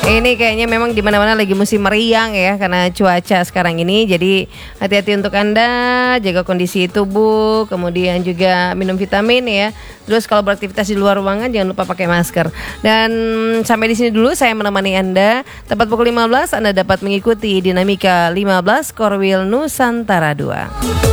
Ini kayaknya memang di mana-mana lagi musim meriang ya karena cuaca sekarang ini. Jadi hati-hati untuk Anda, jaga kondisi tubuh, kemudian juga minum vitamin ya. Terus kalau beraktivitas di luar ruangan jangan lupa pakai masker. Dan sampai di sini dulu saya menemani Anda. Tepat pukul 15 Anda dapat mengikuti Dinamika 15 Korwil Nusantara 2.